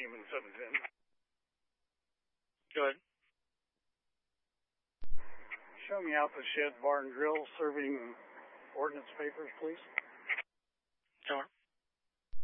Monument 710. Go ahead. Show me out the shed, bar, and grill serving ordinance papers, please.